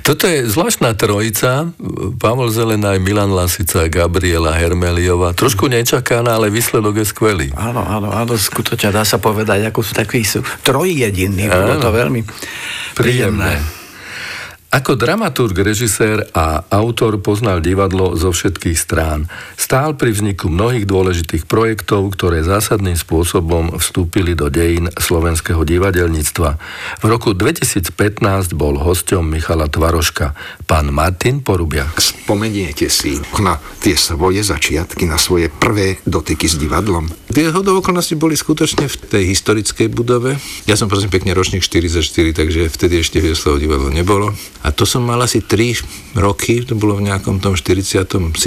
Toto je zvláštna trojica, Pavol Zelenaj, Milan Lasica, Gabriela Hermeliová. Trošku nečakaná, ale výsledok je skvelý. Áno, skutočne dá sa povedať, ako sú takí trojjediní. Bolo to veľmi príjemné. Ako dramaturg, režisér a autor poznal divadlo zo všetkých strán. Stál pri vzniku mnohých dôležitých projektov, ktoré zásadným spôsobom vstúpili do dejín slovenského divadelníctva. V roku 2015 bol hosťom Michala Tvaroška. Pán Martin Porubiak. Spomeniete si na tie svoje začiatky, na svoje prvé dotyky s divadlom? Tie hodovokolnosti boli skutočne v tej historickej budove. Ja som prosím pekne ročník 44, takže vtedy ešte Vieslav divadlo nebolo. A to som mal asi 3 roky, to bolo v nejakom tom 47.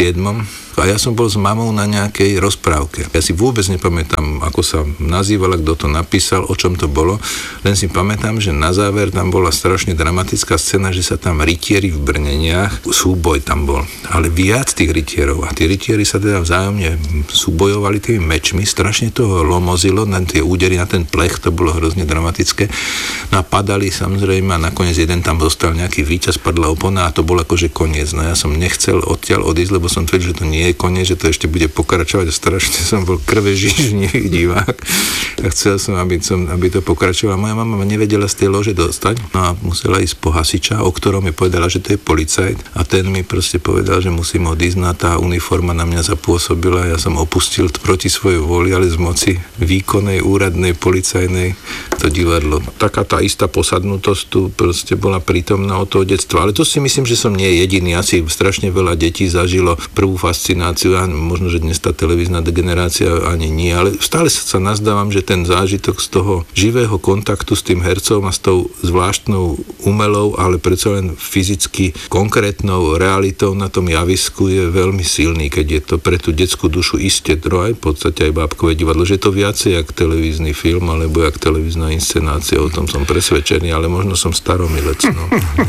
A ja som bol s mamou na nejakej rozprávke. Ja si vôbec nepamätám, ako sa nazývala, kto to napísal, o čom to bolo. Len si pamätám, že na záver tam bola strašne dramatická scéna, že sa tam rytieri v brneniach, súboj tam bol. Ale viac tých rytierov. A tí rytieri sa teda vzájomne súbojovali tými mečmi. Strašne toho lomozilo, na tie údery, na ten plech, to bolo hrozne dramatické. No a padali samozrejme a nakoniec jeden tam dostal nejaký víťaz, padla opona a to bol akože koniec. No ja som nechcel odtiaľ odísť, lebo som tvrdil, že to nie je koniec, že to ešte bude pokračovať. Strašne som bol krvežižnivý divák a chcel som, aby to pokračovalo. Moja mama ma nevedela z tej lože dostať, no a musela ísť po hasiča, o ktorom mi povedala, že to je policajt a ten mi proste povedal, že musím odísť, na tá uniforma na mňa zapôsobila. Ja som opustil proti svojej vôli, ale z moci výkonnej, úradnej, policajnej to divadlo. Taká tá istá posadnutosť tu proste bola prítomná od toho detstva. Ale to si myslím, že som nie jediný. Asi strašne veľa detí zažilo prvú fascináciu a možno, že dnes tá televízna degenerácia ani nie, ale stále sa nazdávam, že ten zážitok z toho živého kontaktu s tým hercom a s tou zvláštnou umelou, ale predsa len fyzicky konkrétnou realitou na tom javisku je veľmi silný, keď je to pre tú detskú dušu iste, aj v podstate aj bábkové divadlo, že je to viacej jak televízny film alebo jak televízna inscenácia, o tom som presvedčený, ale možno som staromilec. No.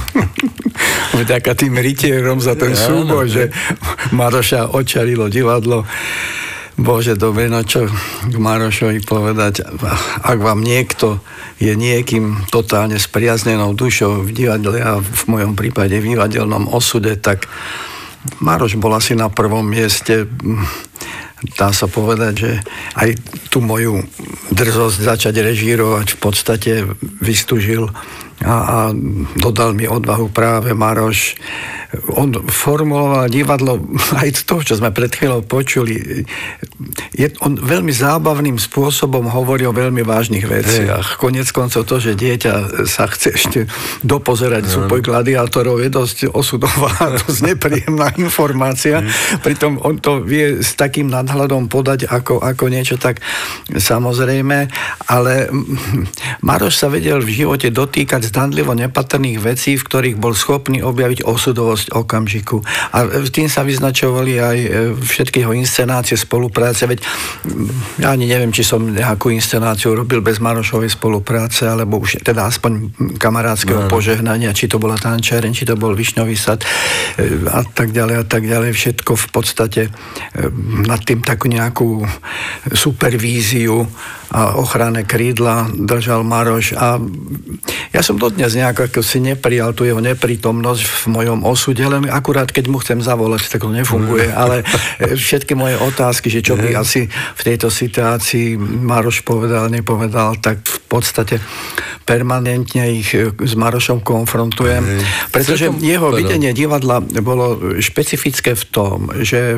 Vďaka tým rytierom za ten súboj, že Maroša očarilo divadlo. Bože, dobre, no čo k Marošovi povedať, ak vám niekto je niekým totálne spriaznenou dušou v divadle a v mojom prípade v divadelnom osude, tak Maroš bol asi na prvom mieste. Dá sa povedať, že aj tú moju drzosť začať režírovať v podstate vystúžil a dodal mi odvahu práve Maroš. On formuloval divadlo aj z toho, čo sme pred chvíľou počuli. On veľmi zábavným spôsobom hovorí o veľmi vážnych veciach. Koniec koncov to, že dieťa sa chce ešte dopozerať súboj gladiátorov, je dosť osudová, dosť nepríjemná informácia. Pritom on to vie s takým nadhľadom podať ako niečo tak samozrejme, ale Maroš sa vedel v živote dotýkať zdanlivo nepatrných vecí, v ktorých bol schopný objaviť osudovosť okamžiku. A tým sa vyznačovali aj všetky jeho inscenácie, spolupráce. Veď ja ani neviem, či som nejakú inscenáciu robil bez Marošovej spolupráce, alebo už teda aspoň kamarátskeho požehnania, či to bola Tančáreň, či to bol Višňový sad a tak ďalej. Všetko v podstate nad tým takú nejakú supervíziu a ochranné krídla držal Maroš a ja som dodnes nejak ako si neprijal tú jeho neprítomnosť v mojom osude, len akurát keď mu chcem zavolať, tak to nefunguje, ale všetky moje otázky, že čo by asi v tejto situácii Maroš povedal, nepovedal, tak v podstate permanentne ich s Marošom konfrontujem, pretože jeho videnie divadla bolo špecifické v tom, že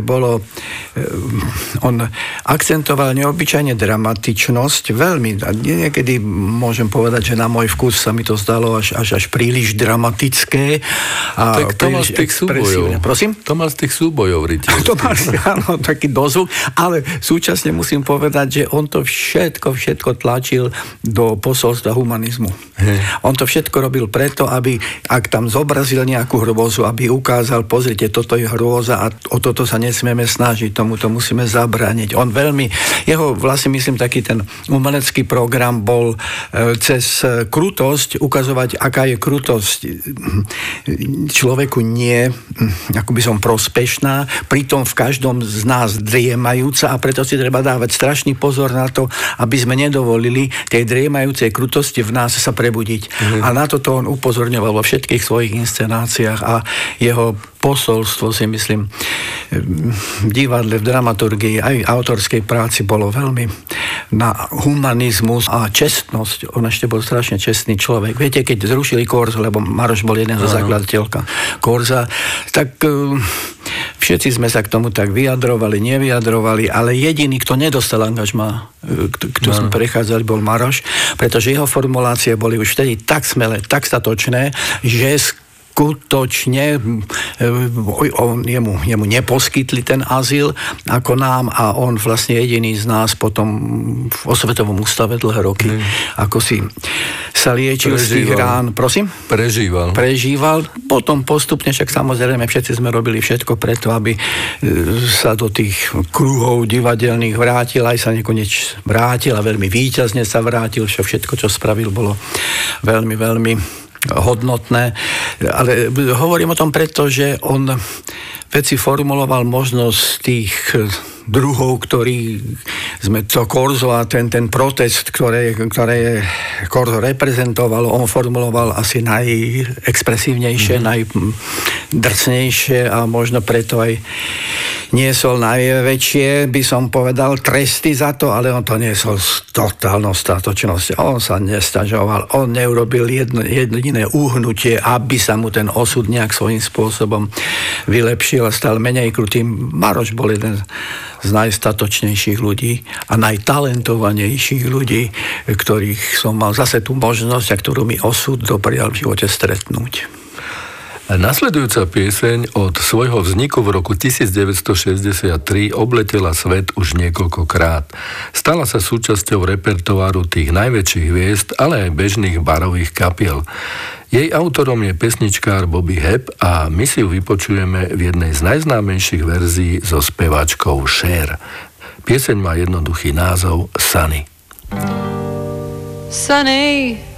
on akcentoval neobyčajne dramatičnosť, veľmi, niekedy môžem povedať, že na môj vkus sa mi to zdalo až príliš dramatické. A tak to mal z tých súbojov. Prosím? To mal z tých súbojov, rytierských. To mal, áno, taký dozvuk, ale súčasne musím povedať, že on to všetko tlačil do posolstva humanizmu. On to všetko robil preto, aby, ak tam zobrazil nejakú hrôzu, aby ukázal, pozrite, toto je hrôza a o toto sa nesmieme snažiť, tomuto musíme zabrániť. On veľmi, jeho vlastne myslím taký ten umelecký program bol cez krutosť ukazovať, aká je krutosť človeku nie, ako by som prospešná, pritom v každom z nás driemajúca, a preto si treba dávať strašný pozor na to, aby sme nedovolili tej driemajúcej krutosti v nás sa prebudiť. A na toto on upozorňoval vo všetkých svojich inscenáciách a jeho posolstvo, si myslím, v divadle, v dramaturgii, aj autorskej práci bolo veľmi na humanizmus a čestnosť. On ešte bol strašne čestný človek. Viete, keď zrušili Korzo, lebo Maroš bol jeden zo zakladateľka Korza, tak všetci sme sa k tomu tak vyjadrovali, nevyjadrovali, ale jediný, kto nedostal angažma, kto sme prechádzali, bol Maroš, pretože jeho formulácie boli už vtedy tak smelé, tak statočné, že skutočne jemu neposkytli ten azyl ako nám, a on vlastne jediný z nás potom v osvetovom ústave dlhé roky ako si sa liečil z tých rán. Prosím? Prežíval. Potom postupne, však samozrejme všetci sme robili všetko preto, aby sa do tých kruhov divadelných vrátil, aj sa nekonečne vrátil a veľmi víťazne sa vrátil. Všetko, čo spravil, bolo veľmi, veľmi hodnotné, ale hovorím o tom preto, že on veci formuloval možnosť tých druhov, ktorí sme to Korzo a ten protest, ktoré Korzo reprezentovalo, on formuloval asi najexpresívnejšie, najdrsnejšie a možno preto aj niesol najväčšie, by som povedal, tresty za to, ale on to niesol s totálnou statočnosťou. On sa nesťažoval, on neurobil jediné uhnutie, aby sa mu ten osud nejak svojím spôsobom vylepšil a stal menej krutým. Maroš bol jeden z najstatočnejších ľudí a najtalentovanejších ľudí, ktorých som mal zase tú možnosť a ktorú mi osud doprial v živote stretnúť. Nasledujúca pieseň od svojho vzniku v roku 1963 obletela svet už niekoľkokrát. Stala sa súčasťou repertoáru tých najväčších hviezd, ale aj bežných barových kapiel. Jej autorom je pesničkár Bobby Hebb a my si ju vypočujeme v jednej z najznámejších verzií so speváčkou Cher. Pieseň má jednoduchý názov Sunny. Sunny